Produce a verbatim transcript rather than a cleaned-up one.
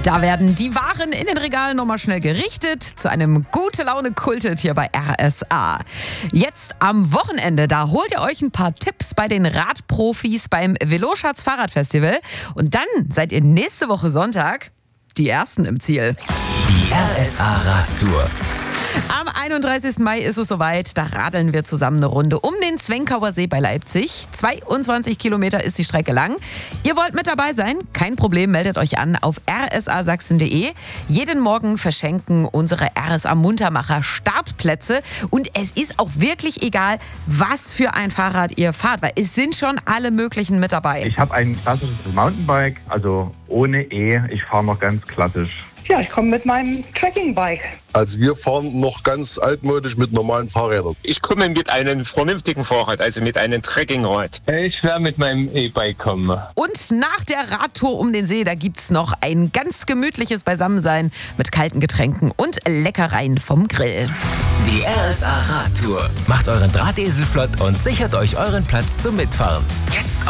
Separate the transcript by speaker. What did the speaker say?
Speaker 1: Da werden die Waren in den Regalen nochmal schnell gerichtet zu einem Gute-Laune-Kultet hier bei R S A. Jetzt am Wochenende, da holt ihr euch ein paar Tipps bei den Radprofis beim Veloschatz Fahrradfestival. Und dann seid ihr nächste Woche Sonntag die Ersten im Ziel.
Speaker 2: Die R S A Radtour.
Speaker 1: Am einunddreißigsten Mai ist es soweit. Da radeln wir zusammen eine Runde um den Zwenkauer See bei Leipzig. zweiundzwanzig Kilometer ist die Strecke lang. Ihr wollt mit dabei sein? Kein Problem, meldet euch an auf r s a sachsen punkt d e. Jeden Morgen verschenken unsere R S A Muntermacher Startplätze. Und es ist auch wirklich egal, was für ein Fahrrad ihr fahrt, weil es sind schon alle möglichen mit dabei.
Speaker 3: Ich habe ein klassisches Mountainbike, also ohne E. Ich fahre noch ganz klassisch.
Speaker 4: Ja, ich komme mit meinem Trekkingbike.
Speaker 5: Also wir fahren noch ganz altmodisch mit normalen Fahrrädern.
Speaker 6: Ich komme mit einem vernünftigen Fahrrad, also mit einem Trekkingrad.
Speaker 7: Ich werde mit meinem E-Bike kommen.
Speaker 1: Und nach der Radtour um den See, da gibt's noch ein ganz gemütliches Beisammensein mit kalten Getränken und Leckereien vom Grill.
Speaker 2: Die R S A Radtour. Macht euren Drahtesel flott und sichert euch euren Platz zum Mitfahren. Jetzt